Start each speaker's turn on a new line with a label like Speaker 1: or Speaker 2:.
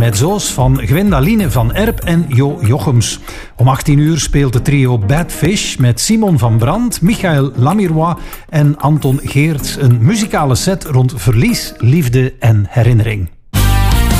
Speaker 1: mezzo's van Gwendaline van Erp en Jo Jochems. Om 18 uur speelt het trio Bad Fish met Simon van Brandt, Michael Lamirois en Anton Geert een muzikale set rond verlies, liefde en herinnering.